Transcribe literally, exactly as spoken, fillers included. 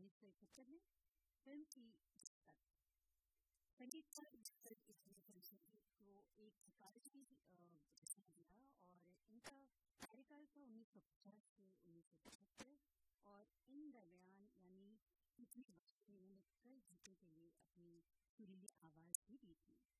उन्नीस सौ इकहत्तर में फिल्म की तक संगीतकार को एक सकारात्मक दिशा दिया और इनका कार्यकाल था उन्नीस सौ पचास से उन्नीस सौ पचहत्तर और इन दरमियान यानी पिछले वर्ष में उन्होंने कई गीतों के लिए अपनी सुरीली आवाज भी दी थी।